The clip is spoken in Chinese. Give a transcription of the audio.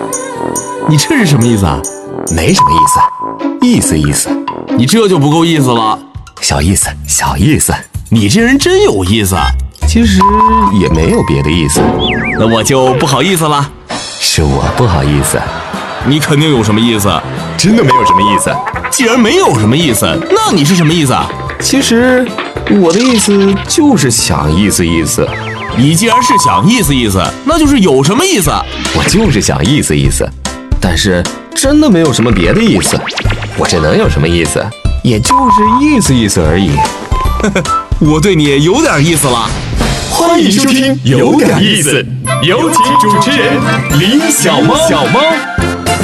你这是什么意思啊？ 没什么意思，意思。 你这就不够意思了。 小意思。 你这人真有意思。 其实也没有别的意思。 那我就不好意思了。 是我不好意思。 你肯定有什么意思？ 真的没有什么意思。 既然没有什么意思，那你是什么意思啊？ 其实我的意思就是想意思。 你既然是想意思，那就是有什么意思？ 我就是想意思，但是真的没有什么别的意思。我这能有什么意思？也就是意思而已。 我对你有点意思了。 欢迎收听有点意思，有请主持人李小猫。